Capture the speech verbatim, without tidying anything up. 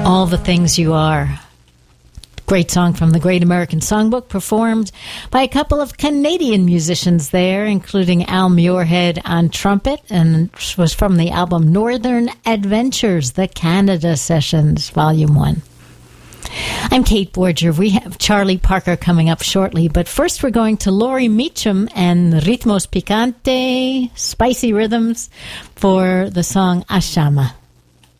All the Things You Are. Great song from the Great American Songbook, performed by a couple of Canadian musicians there, including Al Muirhead on trumpet, and it was from the album Northern Adventures, the Canada Sessions, Volume one. I'm Kate Borger. We have Charlie Parker coming up shortly, but first we're going to Laurie Meacham and Ritmos Picante, Spicy Rhythms, for the song Ashama.